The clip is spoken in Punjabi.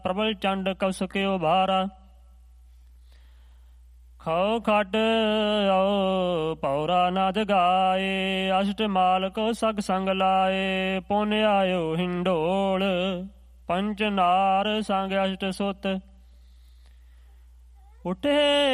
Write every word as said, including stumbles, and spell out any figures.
ਪ੍ਰਬਲ ਚੰਡ ਕਵਸਕਿਓ ਭਾਰਾ। ਖਉ ਖਟ ਆਓ ਪੌਰਾ ਨਾ ਜਗਾਏ, ਅਸ਼ਟ ਮਾਲ ਕੋ ਸਗ ਸੰਗ ਲਾਏ। ਪੁਨ ਆਇਓ ਹਿੰਡੋਲ ਪੰਚ ਨਾਰ ਸੰਗ ਅਸ਼ਟ ਸੁਤ, ਉਠੇ